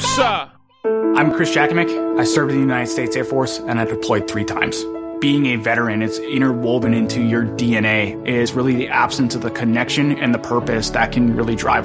sir. I'm Chris Jakovic. I served in the United States Air Force, and I deployed 3 times. Being a veteran, it's interwoven into your DNA. It is really the absence of the connection and the purpose that can really drive